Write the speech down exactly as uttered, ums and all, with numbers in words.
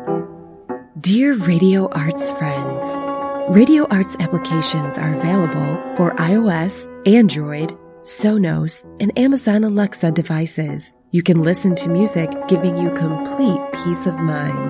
Dear Radio Arts friends, Radio Arts applications are available for iOS, Android, Sonos, and Amazon Alexa devices. You can listen to music giving you complete peace of mind.